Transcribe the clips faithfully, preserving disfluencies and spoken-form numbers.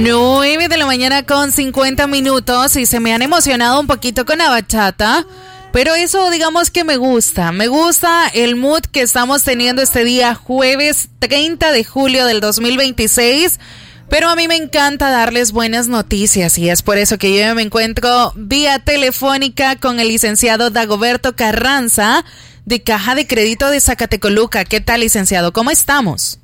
nueve de la mañana con cincuenta minutos y se me han emocionado un poquito con la bachata, pero eso digamos que me gusta, me gusta el mood que estamos teniendo este día jueves treinta de julio del dos mil veintiséis, pero a mí me encanta darles buenas noticias y es por eso que yo me encuentro vía telefónica con el licenciado Dagoberto Carranza de Caja de Crédito de Zacatecoluca. ¿Qué tal, licenciado? ¿Cómo estamos?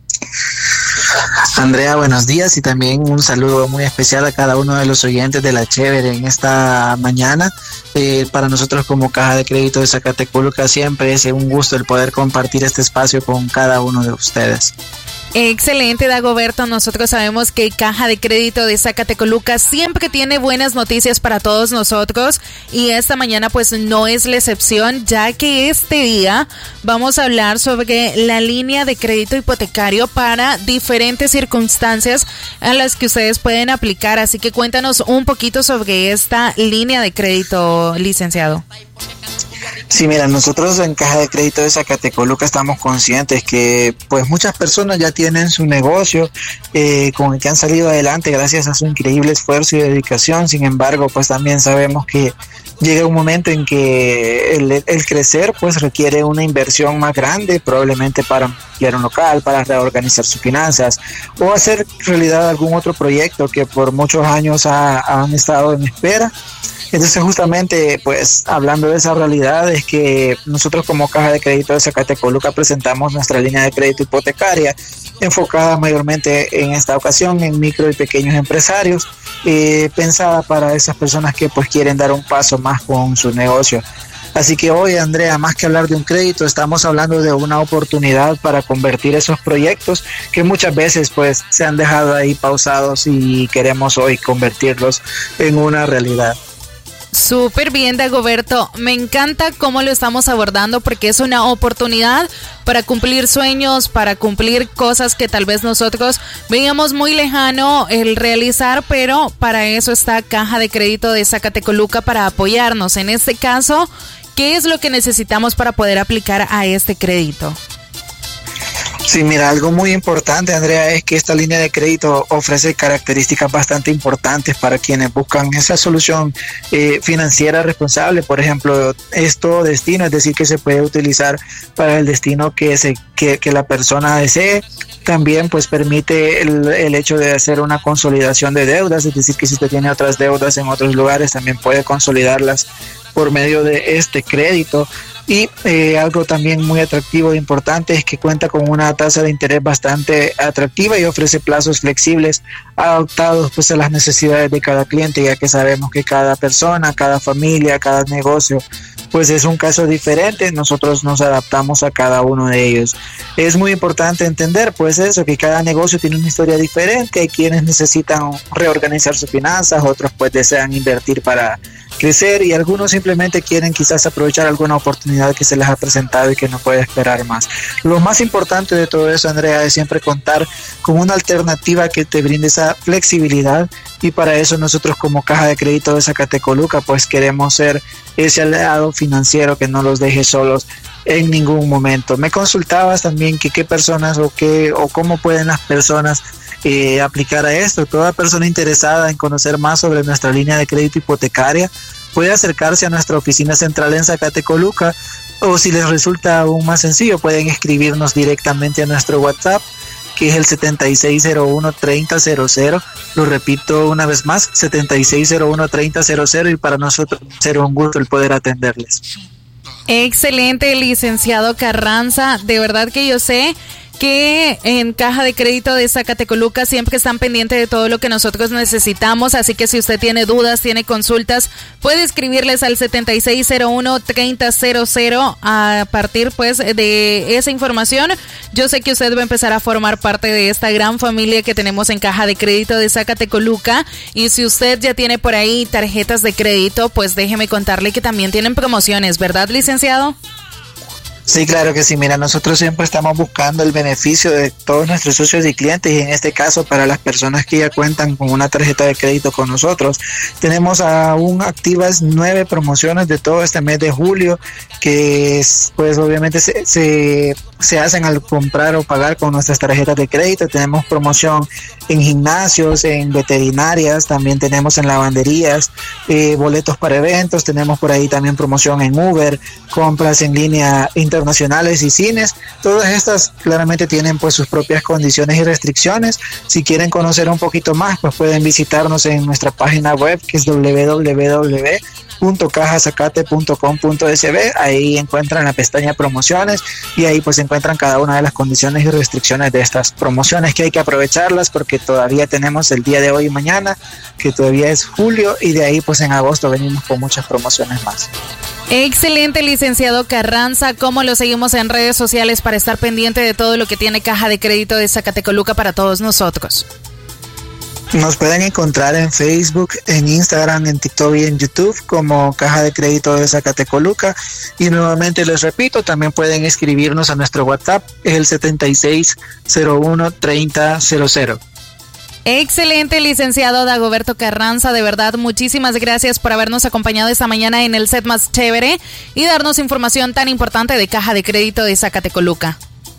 Andrea, buenos días y también un saludo muy especial a cada uno de los oyentes de La Chévere en esta mañana. Eh, para nosotros como Caja de Crédito de Zacatecoluca siempre es un gusto el poder compartir este espacio con cada uno de ustedes. Excelente, Dagoberto. Nosotros sabemos que Caja de Crédito de Zacatecoluca siempre tiene buenas noticias para todos nosotros y esta mañana pues no es la excepción, ya que este día vamos a hablar sobre la línea de crédito hipotecario para diferentes circunstancias a las que ustedes pueden aplicar. Así que cuéntanos un poquito sobre esta línea de crédito, licenciado. Sí, mira, nosotros en Caja de Crédito de Zacatecoluca estamos conscientes que pues muchas personas ya tienen su negocio eh, con el que han salido adelante gracias a su increíble esfuerzo y dedicación. Sin embargo, pues también sabemos que llega un momento en que el, el crecer pues requiere una inversión más grande, probablemente para ampliar un local, para reorganizar sus finanzas o hacer realidad algún otro proyecto que por muchos años ha, han estado en espera. Entonces justamente pues hablando de esa realidad es que nosotros como Caja de Crédito de Zacatecoluca presentamos nuestra línea de crédito hipotecaria enfocada mayormente en esta ocasión en micro y pequeños empresarios, eh, pensada para esas personas que pues quieren dar un paso más con su negocio. Así que hoy, Andrea, más que hablar de un crédito, estamos hablando de una oportunidad para convertir esos proyectos que muchas veces pues se han dejado ahí pausados y queremos hoy convertirlos en una realidad. Súper bien, Dagoberto. Me encanta cómo lo estamos abordando porque es una oportunidad para cumplir sueños, para cumplir cosas que tal vez nosotros veíamos muy lejano el realizar, pero para eso está Caja de Crédito de Zacatecoluca para apoyarnos. En este caso, ¿qué es lo que necesitamos para poder aplicar a este crédito? Sí, mira, algo muy importante, Andrea, es que esta línea de crédito ofrece características bastante importantes para quienes buscan esa solución eh, financiera responsable. Por ejemplo, esto destino, es decir, que se puede utilizar para el destino que, se, que, que la persona desee. También pues permite el, el hecho de hacer una consolidación de deudas, es decir, que si usted tiene otras deudas en otros lugares, también puede consolidarlas por medio de este crédito. Y eh, algo también muy atractivo e importante es que cuenta con una tasa de interés bastante atractiva y ofrece plazos flexibles adaptados pues a las necesidades de cada cliente, ya que sabemos que cada persona, cada familia, cada negocio pues es un caso diferente. Nosotros nos adaptamos a cada uno de ellos. Es muy importante entender pues eso, que cada negocio tiene una historia diferente. Hay quienes necesitan reorganizar sus finanzas, otros pues desean invertir para crecer y algunos simplemente quieren quizás aprovechar alguna oportunidad que se les ha presentado y que no puede esperar más. Lo más importante de todo eso, Andrea, es siempre contar con una alternativa que te brinde esa flexibilidad y para eso nosotros como Caja de Crédito de Zacatecoluca pues queremos ser ese aliado financiero que no los deje solos en ningún momento. Me consultabas también que qué personas o qué o cómo pueden las personas Eh, aplicar a esto. Toda persona interesada en conocer más sobre nuestra línea de crédito hipotecaria puede acercarse a nuestra oficina central en Zacatecoluca o si les resulta aún más sencillo pueden escribirnos directamente a nuestro WhatsApp, que es el setenta y seis cero uno, treinta cero cero. Lo repito una vez más, setenta y seis cero uno, treinta cero cero, y para nosotros será un gusto el poder atenderles. Excelente, licenciado Carranza. De verdad que yo sé que en Caja de Crédito de Zacatecoluca siempre están pendientes de todo lo que nosotros necesitamos, así que si usted tiene dudas, tiene consultas, puede escribirles al setenta y seis cero uno, treinta cero cero. A partir pues de esa información, yo sé que usted va a empezar a formar parte de esta gran familia que tenemos en Caja de Crédito de Zacatecoluca, y si usted ya tiene por ahí tarjetas de crédito, pues déjeme contarle que también tienen promociones, ¿verdad, licenciado? Sí, claro que sí. Mira, nosotros siempre estamos buscando el beneficio de todos nuestros socios y clientes, y en este caso para las personas que ya cuentan con una tarjeta de crédito con nosotros, tenemos aún activas nueve promociones de todo este mes de julio, que es, pues obviamente se, se, se hacen al comprar o pagar con nuestras tarjetas de crédito. Tenemos promoción en gimnasios, en veterinarias, también tenemos en lavanderías, eh, boletos para eventos, tenemos por ahí también promoción en Uber, compras en línea internacionales y cines. Todas estas claramente tienen pues sus propias condiciones y restricciones. Si quieren conocer un poquito más, pues pueden visitarnos en nuestra página web, que es doble u doble u doble u punto caja zacate punto com punto s b. Ahí encuentran la pestaña promociones y ahí pues encuentran cada una de las condiciones y restricciones de estas promociones, que hay que aprovecharlas porque todavía tenemos el día de hoy y mañana, que todavía es julio, y de ahí pues en agosto venimos con muchas promociones más. Excelente, licenciado Carranza. ¿Cómo lo seguimos en redes sociales para estar pendiente de todo lo que tiene Caja de Crédito de Zacatecoluca para todos nosotros? Nos pueden encontrar en Facebook, en Instagram, en TikTok y en YouTube como Caja de Crédito de Zacatecoluca. Y nuevamente les repito, también pueden escribirnos a nuestro WhatsApp, el setenta y seis cero uno treinta cero cero. Excelente, licenciado Dagoberto Carranza, de verdad, muchísimas gracias por habernos acompañado esta mañana en el set más chévere y darnos información tan importante de Caja de Crédito de Zacatecoluca.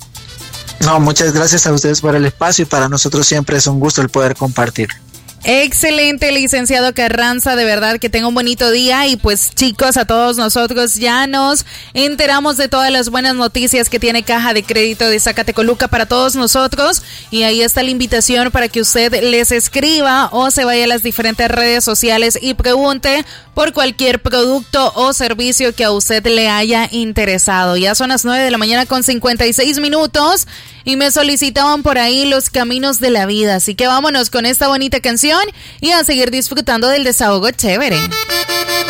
No, muchas gracias a ustedes por el espacio, y para nosotros siempre es un gusto el poder compartir. Excelente, licenciado Carranza, de verdad que tenga un bonito día. Y pues chicos, a todos nosotros ya nos enteramos de todas las buenas noticias que tiene Caja de Crédito de Zacatecoluca para todos nosotros, y ahí está la invitación para que usted les escriba o se vaya a las diferentes redes sociales y pregunte por cualquier producto o servicio que a usted le haya interesado. Ya son las nueve de la mañana con cincuenta y seis minutos y me solicitaban por ahí Los Caminos de la Vida, así que vámonos con esta bonita canción y a seguir disfrutando del desahogo chévere.